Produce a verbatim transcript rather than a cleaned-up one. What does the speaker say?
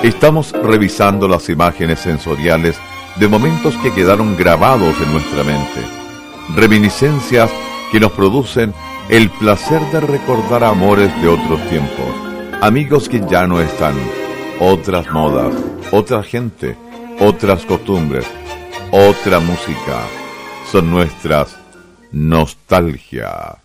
Estamos revisando las imágenes sensoriales de momentos que quedaron grabados en nuestra mente, reminiscencias que nos producen el placer de recordar amores de otros tiempos, amigos que ya no están, otras modas, otra gente, otras costumbres, otra música. Son nuestras nostalgia.